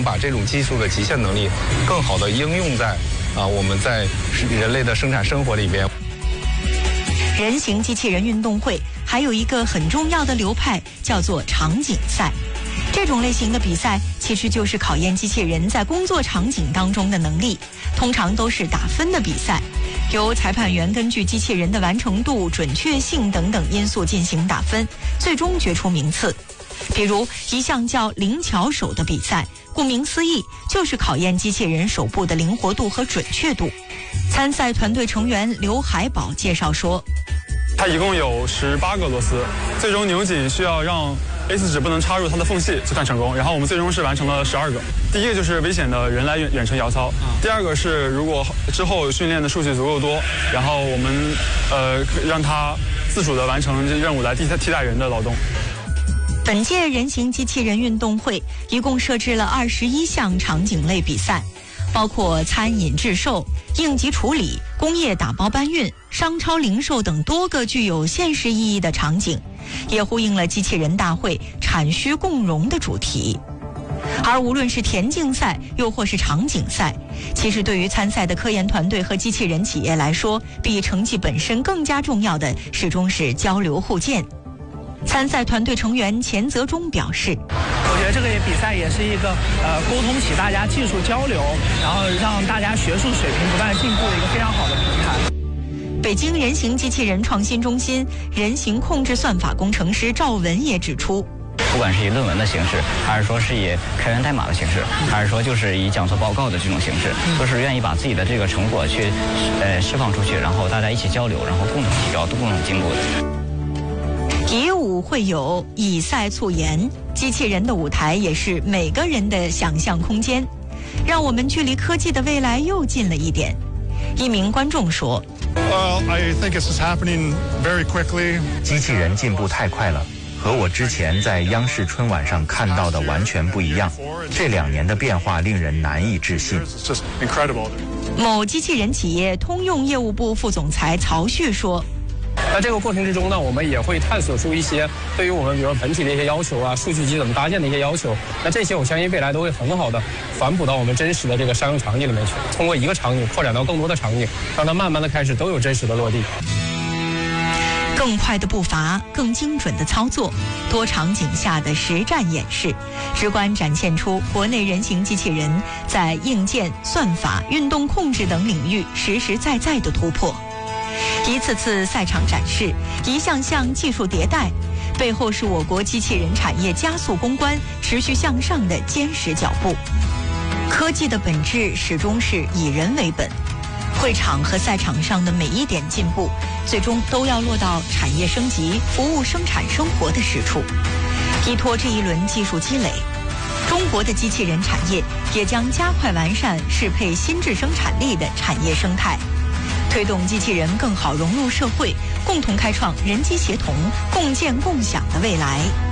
把这种技术的极限能力更好的应用在我们在人类的生产生活里边。 人形机器人运动会还有一个很重要的流派，叫做场景赛。这种类型的比赛其实就是考验机器人在工作场景当中的能力，通常都是打分的比赛，由裁判员根据机器人的完成度、准确性等等因素进行打分，最终决出名次。比如一项叫灵巧手的比赛，顾名思义就是考验机器人手部的灵活度和准确度。参赛团队成员刘海宝介绍说， 它一共有18个螺丝，最终扭紧需要让 A4 纸不能插入它的缝隙就算成功。然后我们最终是完成了12个。第一个就是危险的人来远程摇操，第二个是如果之后训练的数据足够多，然后我们让它自主的完成任务来替代人的劳动。 本届人形机器人运动会一共设置了21项场景类比赛，包括餐饮制售、应急处理、工业打包搬运、商超零售等多个具有现实意义的场景，也呼应了机器人大会产虚共融的主题。而无论是田径赛又或是场景赛，其实对于参赛的科研团队和机器人企业来说，比成绩本身更加重要的始终是交流互鉴。参赛团队成员钱泽忠表示， 我觉得这个比赛也是一个沟通起大家技术交流，然后让大家学术水平不断进步的一个非常好的平台。 北京人形机器人创新中心人形控制算法工程师赵文也指出， 不管是以论文的形式，还是说是以开源代码的形式，还是说就是以讲座报告的这种形式，都是愿意把自己的这个成果去释放出去，然后大家一起交流，然后共同提高、共同进步的。 以武会友，以赛促研，机器人的舞台也是每个人的想象空间，让我们距离科技的未来又近了一点。一名观众说， 机器人进步太快了，和我之前在央视春晚上看到的完全不一样。这2年的变化令人难以置信。 某机器人企业通用业务部副总裁曹旭说， 在这个过程之中呢，我们也会探索出一些对于我们比如说本体的一些要求啊，数据集怎么搭建的一些要求。那这些我相信未来都会很好的反哺到我们真实的这个商用场景里面去，通过一个场景扩展到更多的场景，让它慢慢的开始都有真实的落地。 更快的步伐，更精准的操作，多场景下的实战演示，直观展现出国内人形机器人在硬件、算法、运动控制等领域实实在在的突破。一次次赛场展示，一项项技术迭代，背后是我国机器人产业加速攻关、持续向上的坚实脚步。科技的本质始终是以人为本，会场和赛场上的每一点进步，最终都要落到产业升级、服务生产生活的实处。依托这一轮技术积累，中国的机器人产业也将加快完善适配新质生产力的产业生态，推动机器人更好融入社会，共同开创人机协同、共建共享的未来。